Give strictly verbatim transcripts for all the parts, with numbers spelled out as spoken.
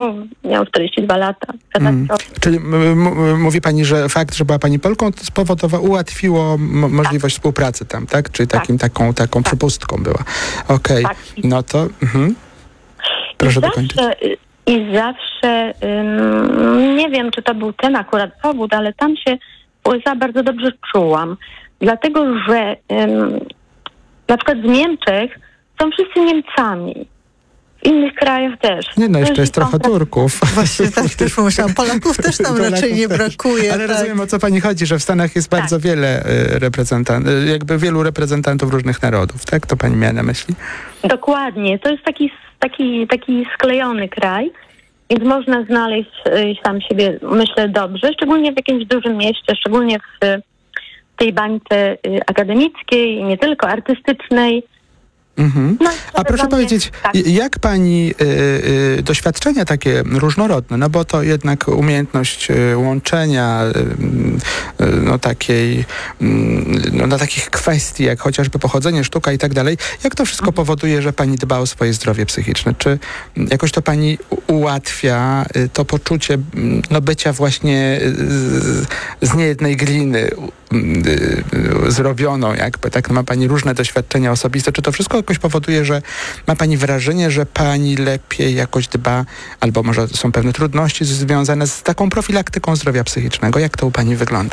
miał czterdzieści dwa lata. Mm. Czyli m- m- mówi pani, że fakt, że była pani Polką, to spowodowało, ułatwiło m- możliwość tak. współpracy tam, tak? Czyli takim, tak. taką, taką tak. przepustką była. Okej, okay. tak. no to... Mhm. Proszę I dokończyć. Zawsze, I zawsze, ym, nie wiem, czy to był ten akurat powód, ale tam się w U S A bardzo dobrze czułam. Dlatego, że ym, na przykład w Niemczech są wszyscy Niemcami. W innych krajach też. Nie no, jeszcze jest trochę Turków. Właśnie tak też pomyślałam. Polaków też tam Polaków raczej nie też. brakuje. Ale tak. rozumiem, o co pani chodzi, że w Stanach jest bardzo tak. wiele reprezentantów, jakby wielu reprezentantów różnych narodów, tak? To pani miała na myśli? Dokładnie. To jest taki, taki, taki sklejony kraj, więc można znaleźć tam siebie, myślę, dobrze, szczególnie w jakimś dużym mieście, szczególnie w tej bańce akademickiej i nie tylko artystycznej. Mhm. No, a proszę powiedzieć, tak. jak pani y, y, doświadczenia takie różnorodne, no bo to jednak umiejętność y, łączenia y, y, no takiej, y, no, na takich kwestii, jak chociażby pochodzenie, sztuka i tak dalej, jak to wszystko powoduje, że pani dba o swoje zdrowie psychiczne? Czy jakoś to pani ułatwia y, to poczucie no, bycia właśnie z, z niejednej gliny y, y, zrobioną jakby, tak? Ma pani różne doświadczenia osobiste. Czy to wszystko jakoś powoduje, że ma pani wrażenie, że pani lepiej jakoś dba, albo może są pewne trudności związane z taką profilaktyką zdrowia psychicznego? Jak to u pani wygląda?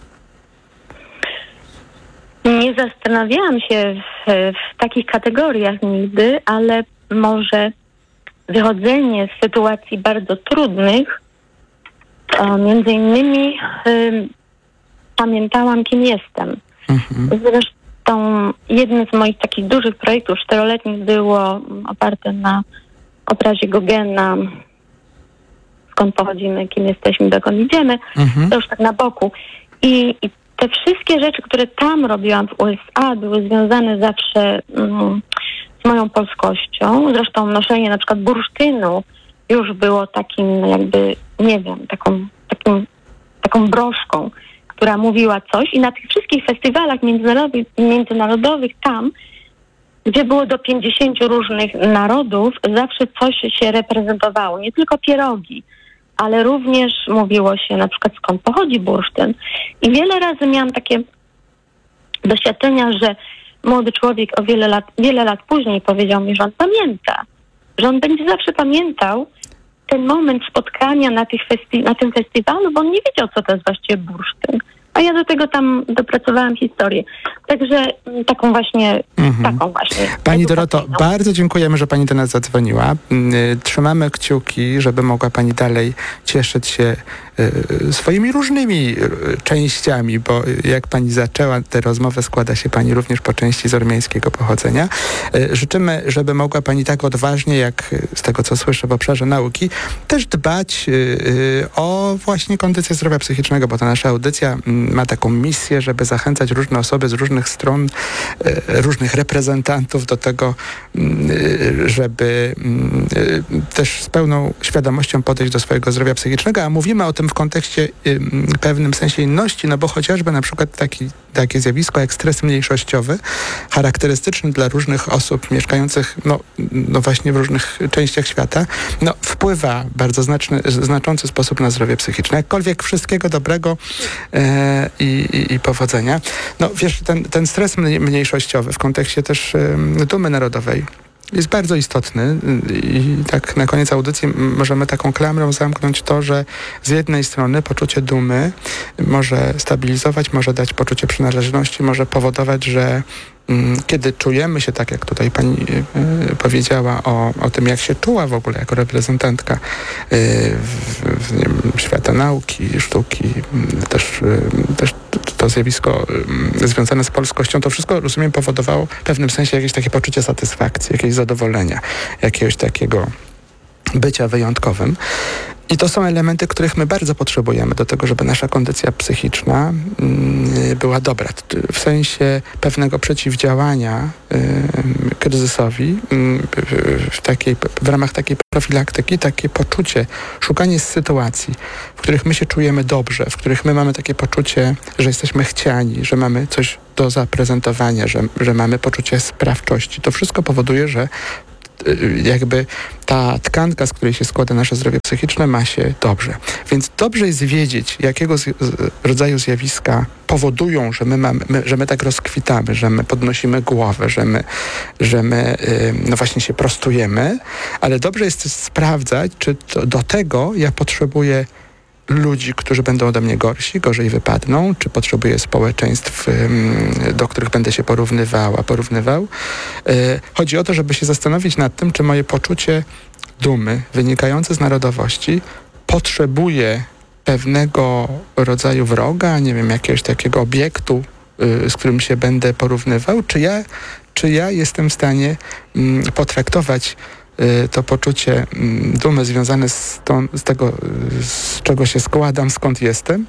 Nie zastanawiałam się w, w takich kategoriach nigdy, ale może wychodzenie z sytuacji bardzo trudnych, o, między innymi y, pamiętałam, kim jestem. Mhm. Zresztą jednym z moich takich dużych projektów czteroletnich było oparte na obrazie Gogena, skąd pochodzimy, kim jesteśmy, dokąd idziemy, mhm. to już tak na boku. I, I te wszystkie rzeczy, które tam robiłam w U S A, były związane zawsze mm, z moją polskością. Zresztą noszenie na przykład bursztynu już było takim jakby, nie wiem, taką, takim, taką broszką, która mówiła coś, i na tych wszystkich festywalach międzynarodowych, międzynarodowych tam, gdzie było do pięćdziesięciu różnych narodów, zawsze coś się reprezentowało. Nie tylko pierogi, ale również mówiło się na przykład, skąd pochodzi bursztyn. I wiele razy miałam takie doświadczenia, że młody człowiek o wiele lat, wiele lat później powiedział mi, że on pamięta, że on będzie zawsze pamiętał ten moment spotkania na, tych festi- na tym festiwalu, bo on nie wiedział, co to jest właściwie bursztyn. A ja do tego tam dopracowałam historię. Także taką właśnie, mhm. taką właśnie. Pani Doroto, bardzo dziękujemy, że pani do nas zadzwoniła. Trzymamy kciuki, żeby mogła pani dalej cieszyć się swoimi różnymi częściami, bo jak pani zaczęła tę rozmowę, składa się pani również po części z ormiańskiego pochodzenia. Życzymy, żeby mogła pani tak odważnie, jak z tego, co słyszę w obszarze nauki, też dbać o właśnie kondycję zdrowia psychicznego, bo ta nasza audycja ma taką misję, żeby zachęcać różne osoby z różnych stron, różnych reprezentantów do tego, żeby też z pełną świadomością podejść do swojego zdrowia psychicznego, a mówimy o tym w kontekście w pewnym sensie inności, no bo chociażby na przykład taki, takie zjawisko jak stres mniejszościowy, charakterystyczny dla różnych osób mieszkających no, no właśnie w różnych częściach świata, no wpływa w bardzo znaczny, znaczący sposób na zdrowie psychiczne. Jakkolwiek wszystkiego dobrego e, i, i, i powodzenia. No wiesz, ten, ten stres mniejszościowy w kontekście też e, dumy narodowej jest bardzo istotny i tak na koniec audycji możemy taką klamrą zamknąć to, że z jednej strony poczucie dumy może stabilizować, może dać poczucie przynależności, może powodować, że kiedy czujemy się tak, jak tutaj pani y, powiedziała o, o tym, jak się czuła w ogóle jako reprezentantka y, w, w, nie wiem, świata nauki, sztuki, y, też, y, też to zjawisko y, związane z polskością, to wszystko, rozumiem, powodowało w pewnym sensie jakieś takie poczucie satysfakcji, jakiegoś zadowolenia, jakiegoś takiego bycia wyjątkowym. I to są elementy, których my bardzo potrzebujemy do tego, żeby nasza kondycja psychiczna y, była dobra. W sensie pewnego przeciwdziałania y, kryzysowi y, w, takiej, w ramach takiej profilaktyki, takie poczucie, szukanie sytuacji, w których my się czujemy dobrze, w których my mamy takie poczucie, że jesteśmy chciani, że mamy coś do zaprezentowania, że, że mamy poczucie sprawczości. To wszystko powoduje, że jakby ta tkanka, z której się składa nasze zdrowie psychiczne, ma się dobrze. Więc dobrze jest wiedzieć, jakiego z, z, rodzaju zjawiska powodują, że my, mamy, my, że my tak rozkwitamy, że my podnosimy głowę, że my, że my yy, no właśnie się prostujemy, ale dobrze jest też sprawdzać, czy to, do tego ja potrzebuję ludzi, którzy będą ode mnie gorsi, gorzej wypadną, czy potrzebuję społeczeństw, do których będę się porównywała, porównywał. Chodzi o to, żeby się zastanowić nad tym, czy moje poczucie dumy wynikające z narodowości potrzebuje pewnego rodzaju wroga, nie wiem, jakiegoś takiego obiektu, z którym się będę porównywał, czy ja, czy ja jestem w stanie potraktować to poczucie dumy związane z, tą, z tego, z czego się składam, skąd jestem,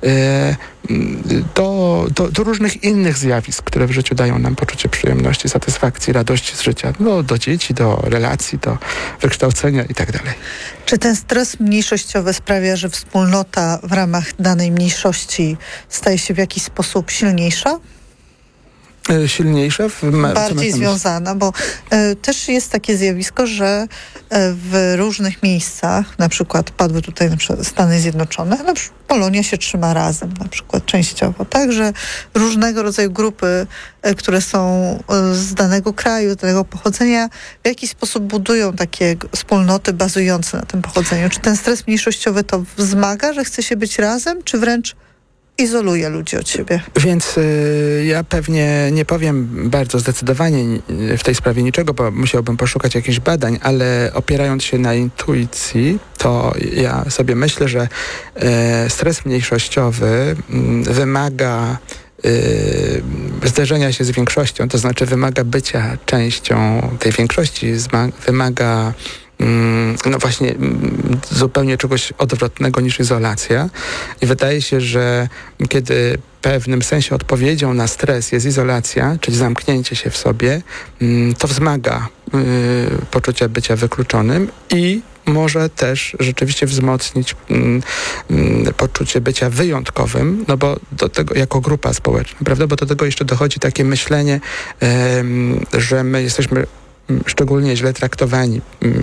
do, do, do różnych innych zjawisk, które w życiu dają nam poczucie przyjemności, satysfakcji, radości z życia. No, do dzieci, do relacji, do wykształcenia i tak dalej. Czy ten stres mniejszościowy sprawia, że wspólnota w ramach danej mniejszości staje się w jakiś sposób silniejsza? Silniejsze? W, Bardziej związana, bo y, też jest takie zjawisko, że y, w różnych miejscach, na przykład padły tutaj na przykład Stany Zjednoczone, na przykład Polonia się trzyma razem, na przykład częściowo. Także różnego rodzaju grupy, y, które są y, z danego kraju, z danego pochodzenia, w jakiś sposób budują takie wspólnoty bazujące na tym pochodzeniu. Czy ten stres mniejszościowy to wzmaga, że chce się być razem, czy wręcz izoluje ludzi od siebie? Więc y, ja pewnie nie powiem bardzo zdecydowanie w tej sprawie niczego, bo musiałbym poszukać jakichś badań, ale opierając się na intuicji, to ja sobie myślę, że y, stres mniejszościowy y, wymaga y, zderzenia się z większością, to znaczy wymaga bycia częścią tej większości, zma- wymaga no właśnie zupełnie czegoś odwrotnego niż izolacja. I wydaje się, że kiedy w pewnym sensie odpowiedzią na stres jest izolacja, czyli zamknięcie się w sobie, to wzmaga y, poczucie bycia wykluczonym i może też rzeczywiście wzmocnić mm, mm, poczucie bycia wyjątkowym, no bo do tego, jako grupa społeczna, prawda? Bo do tego jeszcze dochodzi takie myślenie, y, że my jesteśmy szczególnie źle traktowani.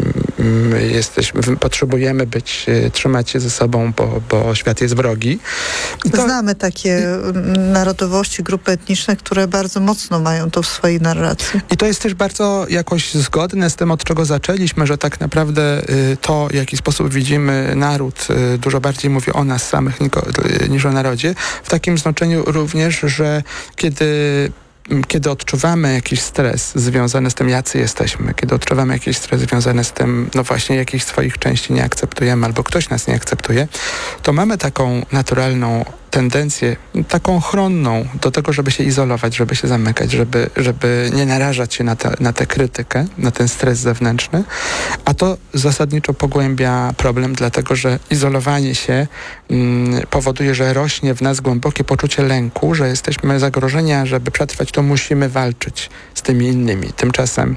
Jesteśmy, potrzebujemy być, trzymać się ze sobą, bo, bo świat jest wrogi. To, Znamy takie narodowości, grupy etniczne, które bardzo mocno mają to w swojej narracji. I to jest też bardzo jakoś zgodne z tym, od czego zaczęliśmy, że tak naprawdę to, w jaki sposób widzimy naród, dużo bardziej mówi o nas samych niż o narodzie. W takim znaczeniu również, że kiedy Kiedy odczuwamy jakiś stres związany z tym, jacy jesteśmy, kiedy odczuwamy jakiś stres związany z tym, no właśnie jakichś swoich części nie akceptujemy albo ktoś nas nie akceptuje, to mamy taką naturalną tendencję, taką chronną do tego, żeby się izolować, żeby się zamykać, żeby, żeby nie narażać się na, te, na tę krytykę, na ten stres zewnętrzny, a to zasadniczo pogłębia problem, dlatego że izolowanie się mm, powoduje, że rośnie w nas głębokie poczucie lęku, że jesteśmy zagrożeni, a żeby przetrwać, to musimy walczyć z tymi innymi. Tymczasem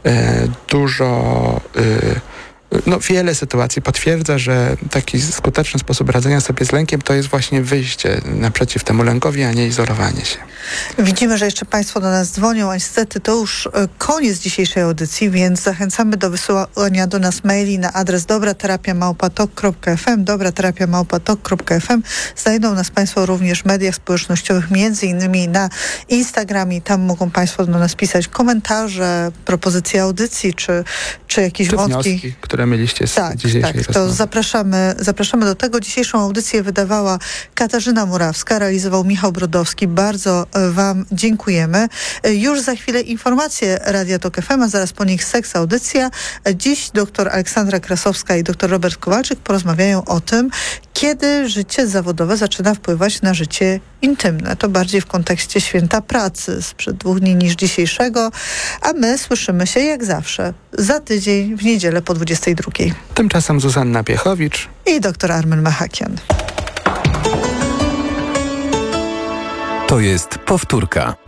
e, dużo e, No, wiele sytuacji potwierdza, że taki skuteczny sposób radzenia sobie z lękiem to jest właśnie wyjście naprzeciw temu lękowi, a nie izolowanie się. Widzimy, że jeszcze Państwo do nas dzwonią, a niestety to już koniec dzisiejszej audycji, więc zachęcamy do wysyłania do nas maili na adres dobraterapia małpa tok kropka f m, dobraterapia małpa tok kropka f m. Znajdą nas Państwo również w mediach społecznościowych, między innymi na Instagramie. Tam mogą Państwo do nas pisać komentarze, propozycje audycji, czy, czy jakieś czy wątki. wnioski, które mieliście z tak, dzisiejszej tak, rozmowy. to zapraszamy, zapraszamy do tego. Dzisiejszą audycję wydawała Katarzyna Murawska, realizował Michał Brodowski. Bardzo Wam dziękujemy. Już za chwilę informacje Radia Tok F M, a zaraz po nich Seks Audycja. Dziś dr Aleksandra Krasowska i dr Robert Kowalczyk porozmawiają o tym, kiedy życie zawodowe zaczyna wpływać na życie intymne. To bardziej w kontekście święta pracy sprzed dwóch dni niż dzisiejszego, a my słyszymy się jak zawsze za tydzień w niedzielę po dwudziestej drugiej. Tymczasem Zuzanna Piechowicz i dr Armen Machakian. To jest powtórka.